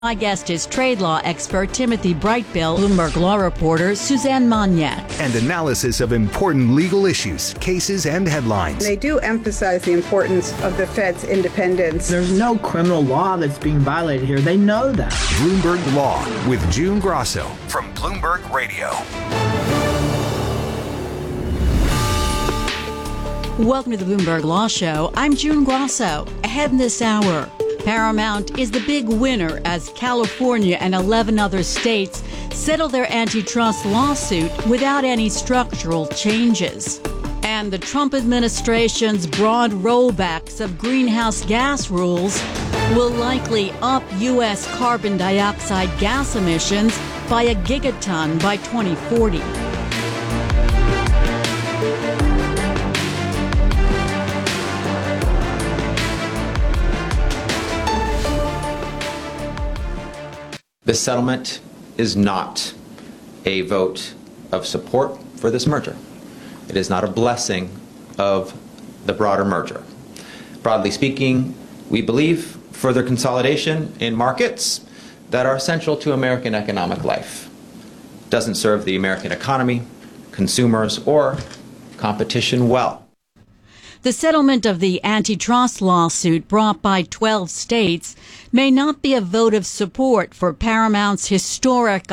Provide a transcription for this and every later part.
My guest is trade law expert Timothy Brightbill, Bloomberg Law reporter Suzanne Magnac. And analysis of important legal issues, cases, and headlines. They do emphasize the importance of the Fed's independence. There's no criminal law that's being violated here. They know that. Bloomberg Law with June Grosso from Bloomberg Radio. Welcome to the Bloomberg Law Show. I'm June Grosso. Ahead in this hour, Paramount is the big winner as California and 11 other states settle their antitrust lawsuit without any structural changes. And the Trump administration's broad rollbacks of greenhouse gas rules will likely up U.S. carbon dioxide gas emissions by a gigaton by 2040. This settlement is not a vote of support for this merger. It is not a blessing of the broader merger. Broadly speaking, we believe further consolidation in markets that are essential to American economic life doesn't serve the American economy, consumers, or competition well. The settlement of the antitrust lawsuit brought by 12 states may not be a vote of support for Paramount's historic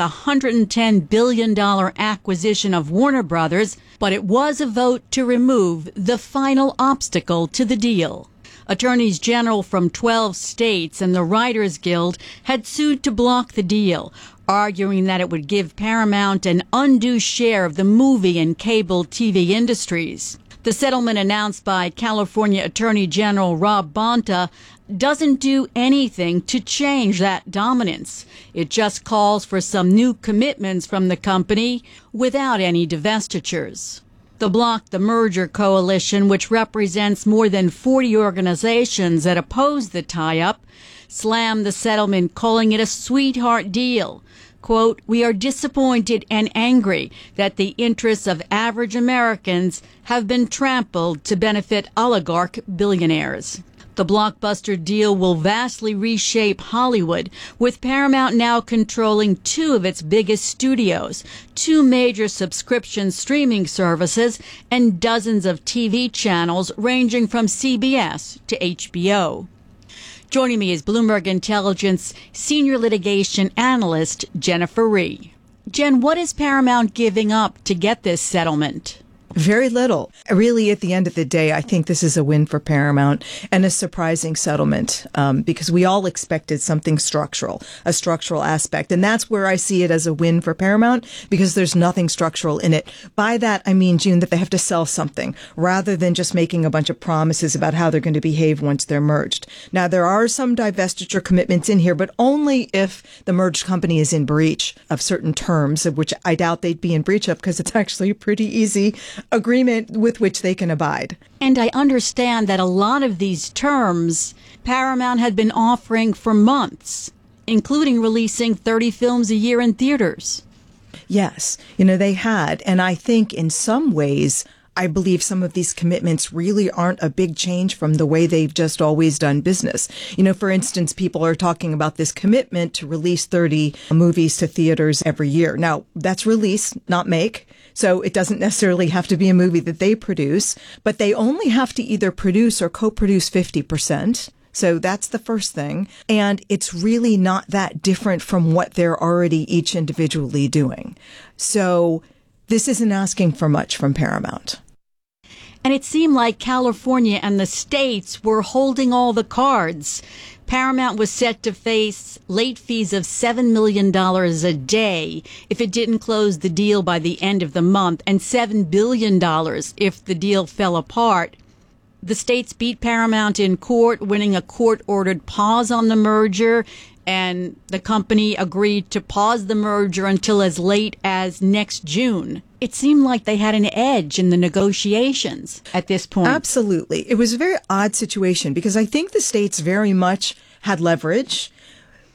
$110 billion acquisition of Warner Brothers, but it was a vote to remove the final obstacle to the deal. Attorneys general from 12 states and the Writers Guild had sued to block the deal, arguing that it would give Paramount an undue share of the movie and cable TV industries. The settlement announced by California Attorney General Rob Bonta doesn't do anything to change that dominance. It just calls for some new commitments from the company without any divestitures. The Block the Merger Coalition, which represents more than 40 organizations that oppose the tie-up, slammed the settlement, calling it a sweetheart deal. Quote, "We are disappointed and angry that the interests of average Americans have been trampled to benefit oligarch billionaires." The blockbuster deal will vastly reshape Hollywood, with Paramount now controlling two of its biggest studios, two major subscription streaming services, and dozens of TV channels ranging from CBS to HBO. Joining me is Bloomberg Intelligence senior litigation analyst Jennifer Rhee. Jen, what is Paramount giving up to get this settlement? Very little. Really, at the end of the day, I think this is a win for Paramount and a surprising settlement because we all expected something structural, a structural aspect. And that's where I see it as a win for Paramount because there's nothing structural in it. By that, I mean, June, that they have to sell something rather than just making a bunch of promises about how they're going to behave once they're merged. Now, there are some divestiture commitments in here, but only if the merged company is in breach of certain terms, of which I doubt they'd be in breach of because it's actually a pretty easy agreement with which they can abide. And I understand that a lot of these terms Paramount had been offering for months, including releasing 30 films a year in theaters. Yes, they had. And I think in some ways, I believe some of these commitments really aren't a big change from the way they've just always done business. For instance, people are talking about this commitment to release 30 movies to theaters every year. Now, that's release, not make. So it doesn't necessarily have to be a movie that they produce, but they only have to either produce or co-produce 50%. So that's the first thing. And it's really not that different from what they're already each individually doing. So this isn't asking for much from Paramount. And it seemed like California and the states were holding all the cards. Paramount was set to face late fees of $7 million a day if it didn't close the deal by the end of the month, and $7 billion if the deal fell apart. The states beat Paramount in court, winning a court-ordered pause on the merger, and the company agreed to pause the merger until as late as next June. It seemed like they had an edge in the negotiations at this point. Absolutely. It was a very odd situation because I think the states very much had leverage.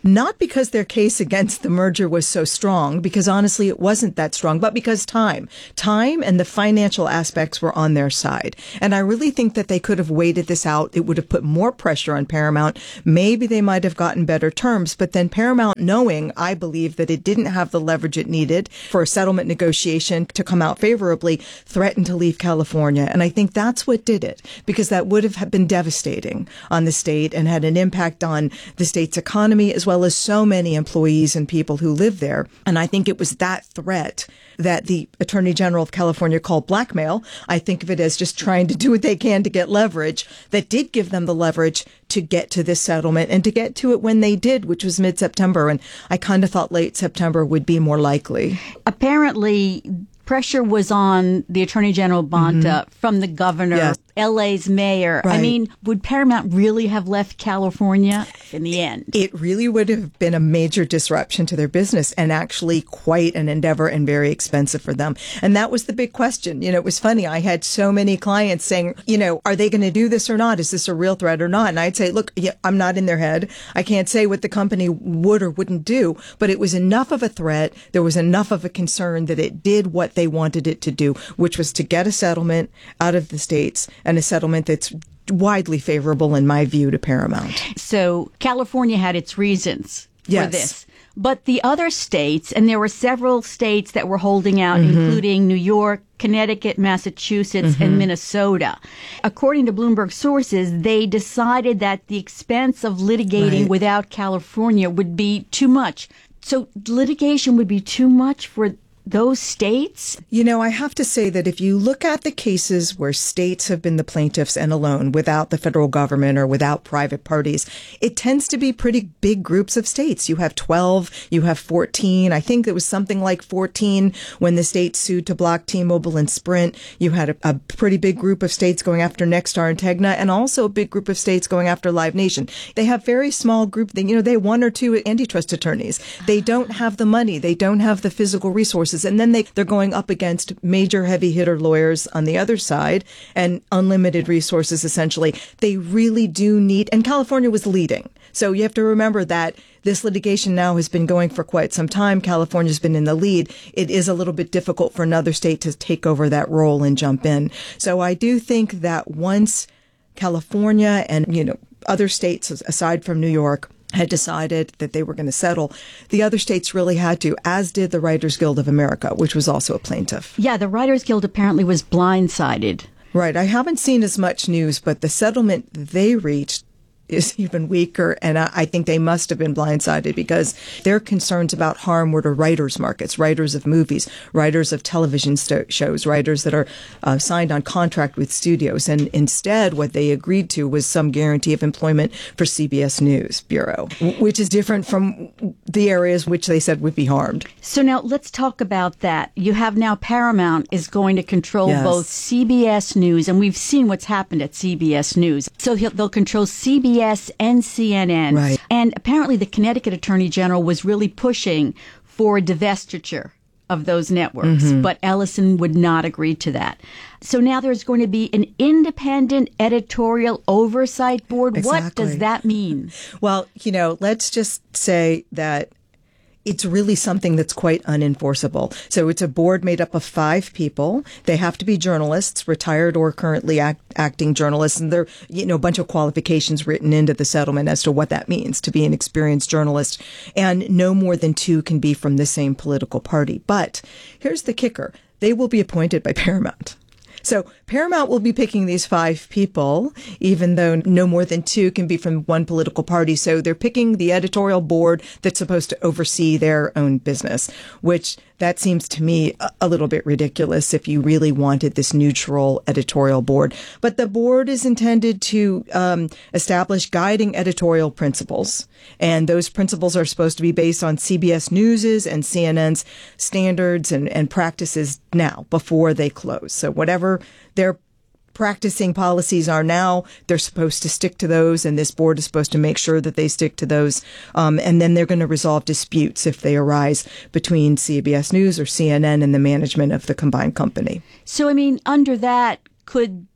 Not because their case against the merger was so strong, because honestly it wasn't that strong, but because time and the financial aspects were on their side. And I really think that they could have waited this out. It would have put more pressure on Paramount. Maybe they might have gotten better terms, but then Paramount, knowing, I believe, that it didn't have the leverage it needed for a settlement negotiation to come out favorably, threatened to leave California. And I think that's what did it, because that would have been devastating on the state and had an impact on the state's economy as well as so many employees and people who live there. And I think it was that threat that the Attorney General of California called blackmail. I think of it as just trying to do what they can to get leverage that did give them the leverage to get to this settlement and to get to it when they did, which was mid-September. And I kind of thought late September would be more likely. Apparently, pressure was on the Attorney General Bonta from the governor, Yes. LA's mayor. I Right. mean, would Paramount really have left California in the end? It really would have been a major disruption to their business and actually quite an endeavor and very expensive for them. And that was the big question. You know, it was funny. I had so many clients saying, you know, are they going to do this or not? Is this a real threat or not? And I'd say, look, yeah, I'm not in their head. I can't say what the company would or wouldn't do, but it was enough of a threat. There was enough of a concern that it did what they wanted it to do, which was to get a settlement out of the states, and a settlement that's widely favorable, in my view, to Paramount. So California had its reasons for Yes. this. But the other states, and there were several states that were holding out, including New York, Connecticut, Massachusetts, and Minnesota. According to Bloomberg sources, they decided that the expense of litigating Right. without California would be too much. So litigation would be too much for those states? You know, I have to say that if you look at the cases where states have been the plaintiffs and alone, without the federal government or without private parties, it tends to be pretty big groups of states. You have 12, you have 14. I think it was something like 14 when the states sued to block T-Mobile and Sprint. You had a pretty big group of states going after Nexstar and Tegna, and also a big group of states going after Live Nation. They have very small group. You know, they have one or two antitrust attorneys. They don't have the money. They don't have the physical resources. And then they're going up against major heavy hitter lawyers on the other side and unlimited resources, essentially. They really do need, and California was leading. So you have to remember that this litigation now has been going for quite some time. California's been in the lead. It is a little bit difficult for another state to take over that role and jump in. So I do think that once California and, you know, other states aside from New York had decided that they were going to settle, the other states really had to, as did the Writers Guild of America, which was also a plaintiff. Yeah, the Writers Guild apparently was blindsided. Right. I haven't seen as much news, but the settlement they reached is even weaker. And I think they must have been blindsided because their concerns about harm were to writers' markets, writers of movies, writers of television shows, writers that are signed on contract with studios. And instead, what they agreed to was some guarantee of employment for CBS News Bureau, which is different from the areas which they said would be harmed. So now let's talk about that. You have now Paramount is going to control Yes. both CBS News, and we've seen what's happened at CBS News. So they'll control CBS and CNN. Right. And apparently the Connecticut Attorney General was really pushing for a divestiture of those networks, but Ellison would not agree to that. So now there's going to be an independent editorial oversight board. What Exactly. does that mean? Well, you know, let's just say that it's really something that's quite unenforceable. So it's a board made up of 5 people. They have to be journalists, retired or currently acting journalists. And there are, you know, a bunch of qualifications written into the settlement as to what that means to be an experienced journalist. And no more than 2 can be from the same political party. But here's the kicker. They will be appointed by Paramount. So Paramount will be picking these 5 people, even though no more than 2 can be from one political party. So they're picking the editorial board that's supposed to oversee their own business, which that seems to me a little bit ridiculous if you really wanted this neutral editorial board. But the board is intended to establish guiding editorial principles. And those principles are supposed to be based on CBS News's and CNN's standards and practices now before they close. So whatever their practicing policies are now, they're supposed to stick to those, and this board is supposed to make sure that they stick to those. And then they're going to resolve disputes if they arise between CBS News or CNN and the management of the combined company. So, I mean, under that, could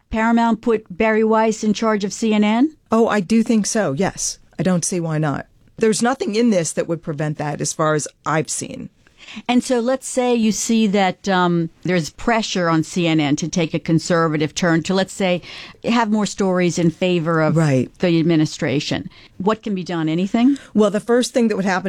Paramount put Barry Weiss in charge of CNN? Oh, I do think so, yes. I don't see why not. There's nothing in this that would prevent that as far as I've seen. And so let's say you see that there's pressure on CNN to take a conservative turn, to, let's say, have more stories in favor of Right. the administration. What can be done? Anything? Well, the first thing that would happen